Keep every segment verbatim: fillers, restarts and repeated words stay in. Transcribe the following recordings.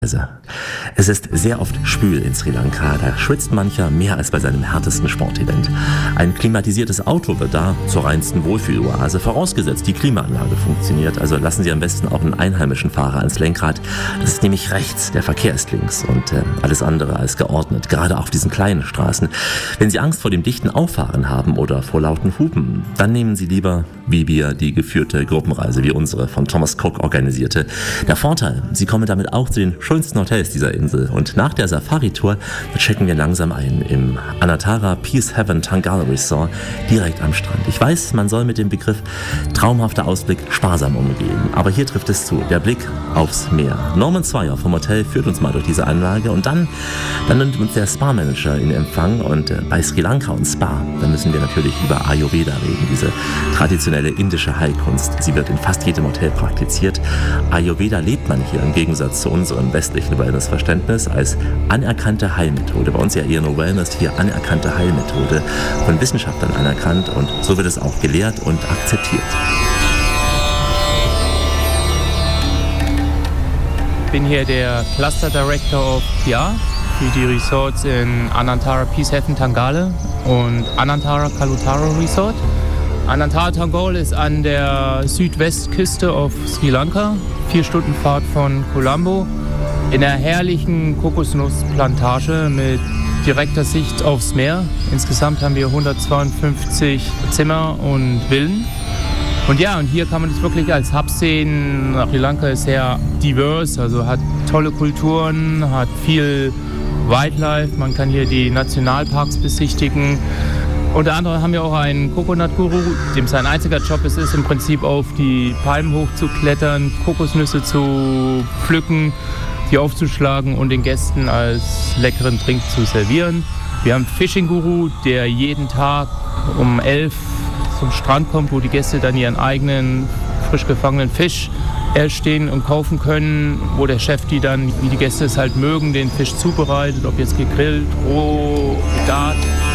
Es ist sehr oft schwül in Sri Lanka, da schwitzt mancher mehr als bei seinem härtesten Sportevent. Ein klimatisiertes Auto wird da zur reinsten Wohlfühloase, vorausgesetzt die Klimaanlage funktioniert. Also lassen Sie am besten auch einen einheimischen Fahrer ans Lenkrad. Das ist nämlich rechts, der Verkehr ist links und äh, alles andere als geordnet, gerade auf diesen kleinen Straßen. Wenn Sie Angst vor dem dichten Auffahren haben oder vor lauten Hupen, dann nehmen Sie lieber, wie wir, die geführte Gruppenreise wie unsere von Thomas Cook organisierte. Der Vorteil, Sie kommen damit auch zu den schönsten Hotels dieser Insel. Und nach der Safari-Tour checken wir langsam ein im Anantara Peace Haven Tangala Resort direkt am Strand. Ich weiß, man soll mit dem Begriff traumhafter Ausblick sparsam umgehen, aber hier trifft es zu. Der Blick aufs Meer. Norman Swire vom Hotel führt uns mal durch diese Anlage und dann, dann nimmt uns der Spa-Manager in Empfang und äh, bei Sri Lanka und Spa, da müssen wir natürlich über Ayurveda reden, diese traditionelle indische Heilkunst. Sie wird in fast jedem Hotel praktiziert. Ayurveda lebt man hier im Gegensatz zu unserem westlichen Wellness-Verständnis als anerkannte Heilmethode. Bei uns ja eher nur Wellness, hier anerkannte Heilmethode, von Wissenschaftlern anerkannt und so wird es auch gelehrt und akzeptiert. Ich bin hier der Cluster Director of P R für die Resorts in Anantara Peace Haven Tangale und Anantara Kalutara Resort. Anantara Tangale ist an der Südwestküste auf Sri Lanka, vier Stunden Fahrt von Colombo, in einer herrlichen Kokosnussplantage mit direkter Sicht aufs Meer. Insgesamt haben wir hundertzweiundfünfzig Zimmer und Villen. Und ja, und hier kann man das wirklich als Hub sehen. Sri Lanka ist sehr diverse, also hat tolle Kulturen, hat viel Wildlife. Man kann hier die Nationalparks besichtigen. Unter anderem haben wir auch einen Coconut-Guru, dem sein einziger Job ist, ist im Prinzip auf die Palmen hochzuklettern, Kokosnüsse zu pflücken, die aufzuschlagen und den Gästen als leckeren Drink zu servieren. Wir haben Fishing-Guru, der jeden Tag um elf zum Strand kommt, wo die Gäste dann ihren eigenen frisch gefangenen Fisch erstehen und kaufen können, wo der Chef die dann, wie die Gäste es halt mögen, den Fisch zubereitet, ob jetzt gegrillt, roh, gegart.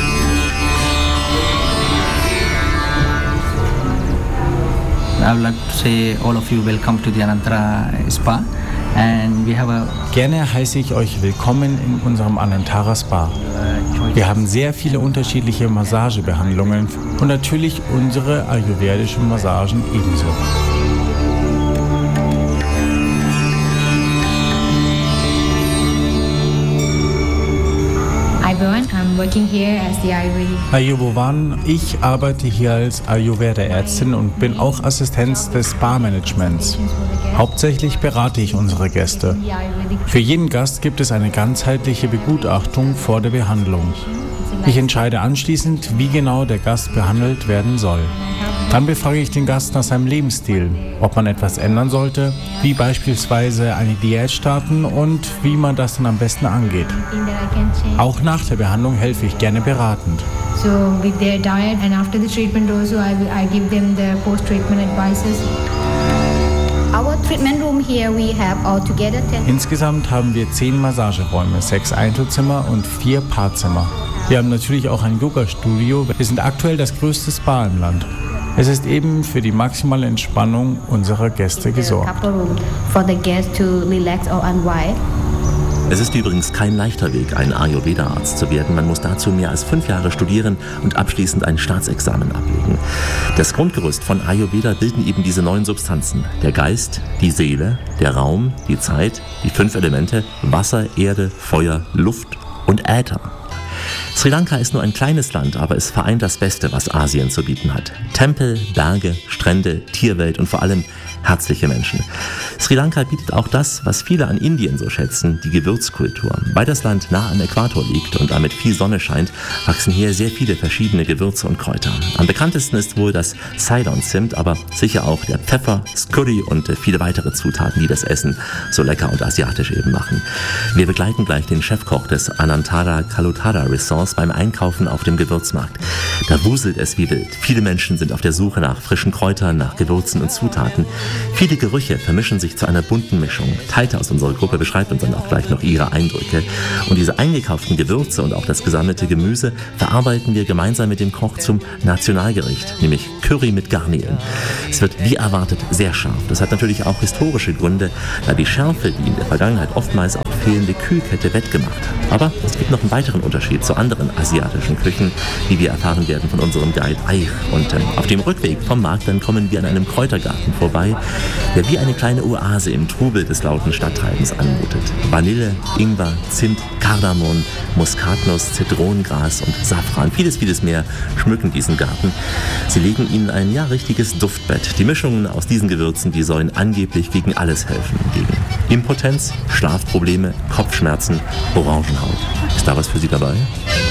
I would like to say all of you welcome to the Anantara Spa. And we have a Gerne heiße ich euch willkommen in unserem Anantara Spa. Wir haben sehr viele unterschiedliche Massagebehandlungen und natürlich unsere ayurvedischen Massagen ebenso. I'm working here as the Ayurvedic. Ayurvan, ich arbeite hier als Ayurveda-Ärztin und bin auch Assistenz des Spa-Managements. Hauptsächlich berate ich unsere Gäste. Für jeden Gast gibt es eine ganzheitliche Begutachtung vor der Behandlung. Ich entscheide anschließend, wie genau der Gast behandelt werden soll. Dann befrage ich den Gast nach seinem Lebensstil, ob man etwas ändern sollte, wie beispielsweise eine Diät starten und wie man das dann am besten angeht. Auch nach der Behandlung helfe ich gerne beratend. So with their diet and after the treatment also I, I give them the post-treatment advices. Our treatment room here we have altogether ten. Insgesamt haben wir zehn Massageräume, sechs Einzelzimmer und vier Paarzimmer. Wir haben natürlich auch ein Yoga-Studio. Wir sind aktuell das größte Spa im Land. Es ist eben für die maximale Entspannung unserer Gäste gesorgt. Es ist übrigens kein leichter Weg, ein Ayurveda-Arzt zu werden. Man muss dazu mehr als fünf Jahre studieren und abschließend ein Staatsexamen ablegen. Das Grundgerüst von Ayurveda bilden eben diese neun Substanzen. Der Geist, die Seele, der Raum, die Zeit, die fünf Elemente, Wasser, Erde, Feuer, Luft und Äther. Sri Lanka ist nur ein kleines Land, aber es vereint das Beste, was Asien zu bieten hat. Tempel, Berge, Strände, Tierwelt und vor allem herzliche Menschen. Sri Lanka bietet auch das, was viele an Indien so schätzen, die Gewürzkultur. Weil das Land nah am Äquator liegt und damit viel Sonne scheint, wachsen hier sehr viele verschiedene Gewürze und Kräuter. Am bekanntesten ist wohl das Ceylon-Zimt, aber sicher auch der Pfeffer, das Curry und viele weitere Zutaten, die das Essen so lecker und asiatisch eben machen. Wir begleiten gleich den Chefkoch des Anantara Kalutara Resorts beim Einkaufen auf dem Gewürzmarkt. Da wuselt es wie wild. Viele Menschen sind auf der Suche nach frischen Kräutern, nach Gewürzen und Zutaten. Viele Gerüche vermischen sich zu einer bunten Mischung. Taita aus unserer Gruppe beschreibt uns dann auch gleich noch ihre Eindrücke. Und diese eingekauften Gewürze und auch das gesammelte Gemüse verarbeiten wir gemeinsam mit dem Koch zum Nationalgericht, nämlich Curry mit Garnelen. Es wird wie erwartet sehr scharf. Das hat natürlich auch historische Gründe, da die Schärfe, die in der Vergangenheit oftmals auch fehlende Kühlkette wettgemacht hat. Aber es gibt noch einen weiteren Unterschied zu anderen asiatischen Küchen, wie wir erfahren werden von unserem Guide Aich. Und ähm, auf dem Rückweg vom Markt dann kommen wir an einem Kräutergarten vorbei, der wie eine kleine Oase im Trubel des lauten Stadttreibens anmutet. Vanille, Ingwer, Zimt, Kardamom, Muskatnuss, Zitronengras und Safran, vieles, vieles mehr schmücken diesen Garten. Sie legen ihnen ein ja richtiges Duftbett. Die Mischungen aus diesen Gewürzen, die sollen angeblich gegen alles helfen. Gegen Impotenz, Schlafprobleme, Kopfschmerzen, Orangenhaut. Ist da was für Sie dabei?